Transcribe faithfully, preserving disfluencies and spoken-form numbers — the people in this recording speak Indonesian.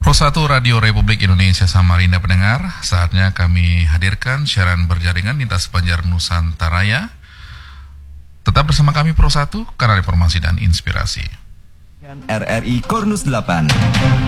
Pro satu Radio Republik Indonesia Samarinda pendengar, saatnya kami hadirkan siaran berjaringan lintas Banjar Nusantara. Tetap bersama kami Pro satu, kanal informasi dan inspirasi. R R I Kornus delapan.